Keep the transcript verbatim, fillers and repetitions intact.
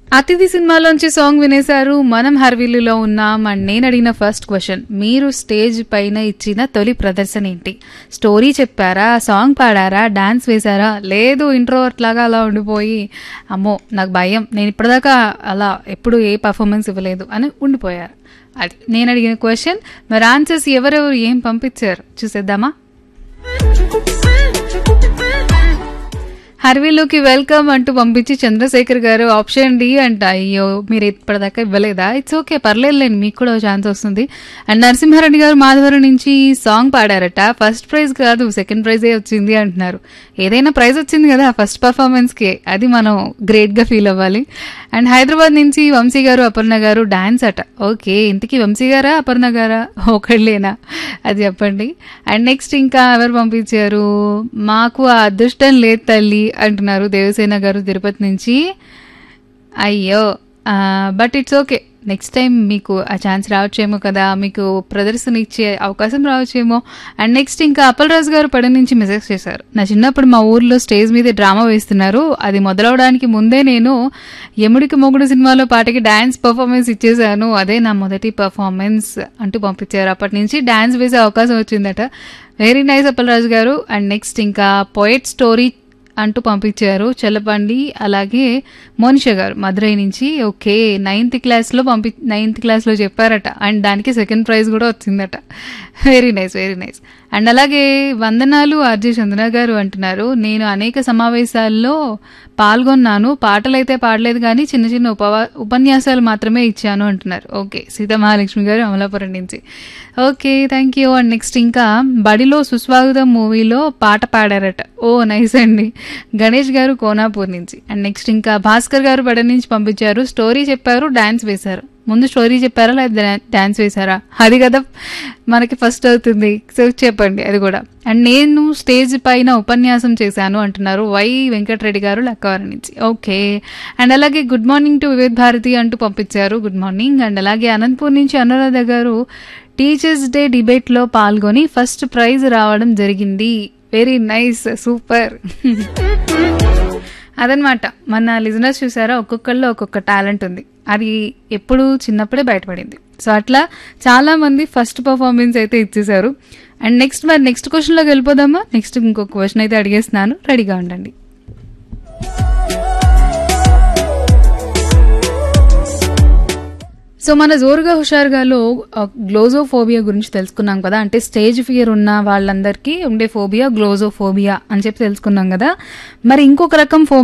అతిథి సినిమాలోంచి సాంగ్ వినేశారు. మనం హర్విల్లులో ఉన్నాం. అండ్ నేను అడిగిన ఫస్ట్ క్వశ్చన్, మీరు స్టేజ్ పైన ఇచ్చిన తొలి ప్రదర్శన ఏంటి? స్టోరీ చెప్పారా, సాంగ్ పాడారా, డాన్స్ వేశారా, లేదు ఇంట్రోవర్ట్ లాగా అలా ఉండిపోయి అమ్మో నాకు భయం, నేను ఇప్పటిదాకా అలా ఎప్పుడు ఏ పర్ఫార్మెన్స్ ఇవ్వలేదు అని ఉండిపోయారు? అది నేను అడిగిన క్వశ్చన్. మరి ఆన్సర్స్ ఎవరెవరు ఏం పంపించారు చూసేద్దామా? హర్వీలోకి వెల్కమ్ అంటూ పంపించి చంద్రశేఖర్ గారు ఆప్షన్ డి అంట. అయ్యో మీరు ఇప్పటిదాకా ఇవ్వలేదా? ఇట్స్ ఓకే, పర్లేదులేండి, మీకు కూడా ఛాన్స్ వస్తుంది. అండ్ నరసింహారెడ్డి గారు మాధవరం నుంచి సాంగ్ పాడారట. ఫస్ట్ ప్రైజ్ కాదు సెకండ్ ప్రైజే వచ్చింది అంటున్నారు. ఏదైనా ప్రైజ్ వచ్చింది కదా ఫస్ట్ పర్ఫార్మెన్స్కి, అది మనం గ్రేట్గా ఫీల్ అవ్వాలి. అండ్ హైదరాబాద్ నుంచి వంశీ గారు అపర్ణ గారు డాన్స్ అట. ఓకే, ఇంతకీ వంశీ గారా అపర్ణ గారా ఒకళ్ళేనా అది చెప్పండి. అండ్ నెక్స్ట్ ఇంకా ఎవరు పంపించారు? మాకు ఆ అదృష్టం లేదు తల్లి అంటున్నారు దేవసేన గారు తిరుపతి నుంచి. అయ్యో but it's okay, next time మీకు ఆ ఛాన్స్ రావచ్చేమో కదా, మీకు ప్రదర్శన ఇచ్చే అవకాశం రావచ్చేమో. అండ్ నెక్స్ట్ ఇంకా అప్పలరాజు గారు పడ నుంచి మెసేజ్ చేశారు. నా చిన్నప్పుడు మా ఊర్లో స్టేజ్ మీద డ్రామా వేస్తున్నారు, అది మొదలవడానికి ముందే నేను యముడికి మొగుడు సినిమాలో పాటకి డాన్స్ పర్ఫార్మెన్స్ ఇచ్చేసాను, అదే నా మొదటి పర్ఫార్మెన్స్ అంటూ పంపించారు. అప్పటి నుంచి డాన్స్ వేసే అవకాశం వచ్చిందట. వెరీ నైస్ అప్పలరాజు గారు. అండ్ నెక్స్ట్ ఇంకా పోయెట్ స్టోరీ అంటూ పంపించారు చెల్లపండి. అలాగే మోనిషా గారు మధురై నుంచి. ఓకే, నైన్త్ క్లాస్లో పంపి నైన్త్ క్లాస్లో చెప్పారట. అండ్ దానికి సెకండ్ ప్రైజ్ కూడా వచ్చిందట. Very nice very nice. And అలాగే వందనాలు ఆర్జే చంద్ర గారు అంటున్నారు, నేను అనేక సమావేశాల్లో పాల్గొన్నాను, పాటలైతే పాడలేదు కానీ చిన్న చిన్న ఉపవా ఉపన్యాసాలు మాత్రమే ఇచ్చాను అంటున్నారు. ఓకే, సీతామహాలక్ష్మి గారు అమలాపురం నుంచి. Okay, thank you. And next ఇంకా బడిలో సుస్వాగతం మూవీలో పాట పాడారట. ఓ నైస్ అండి. గణేష్ గారు కోనాపూర్ నుంచి. అండ్ నెక్స్ట్ ఇంకా భాస్కర్ గారు బడి నుంచి పంపించారు. స్టోరీ చెప్పారు, డాన్స్ వేశారు. ముందు స్టోరీ చెప్పారా లేదా డాన్స్ వేశారా? అది కదా మనకి ఫస్ట్ అవుతుంది. సో చెప్పండి అది కూడా. అండ్ నేను స్టేజ్ పైన ఉపన్యాసం చేశాను అంటున్నారు వై వెంకటరెడ్డి గారు లక్కవారి నుంచి. ఓకే, అండ్ అలాగే good morning to Vivek Bharati అంటూ పంపించారు. Good morning. అండ్ అలాగే అనంతపూర్ నుంచి అనురాధ గారు టీచర్స్ డే డిబేట్లో పాల్గొని ఫస్ట్ ప్రైజ్ రావడం జరిగింది. Very nice, super. అదనమాట మన లిజనర్స్ చూసారా, ఒక్కొక్కళ్ళు ఒక్కొక్క టాలెంట్ ఉంది, అది ఎప్పుడు చిన్నప్పుడే బయటపడింది. సో అట్లా చాలా మంది ఫస్ట్ పర్ఫార్మెన్స్ అయితే ఇచ్చేసారు. అండ్ నెక్స్ట్ మరి నెక్స్ట్ క్వశ్చన్లోకి వెళ్ళిపోదామా? నెక్స్ట్ ఇంకొక క్వశ్చన్ అయితే అడిగేస్తున్నాను, రెడీగా ఉండండి. సో మన జోరుగా హుషారుగాలో గ్లోజోఫోబియా గురించి తెలుసుకున్నాం కదా, అంటే స్టేజ్ ఫియర్ ఉన్న వాళ్ళందరికీ ఉండే ఫోబియా గ్లోజోఫోబియా అని చెప్పి తెలుసుకున్నాం కదా. మరి ఇంకొక రకం ఫోబియా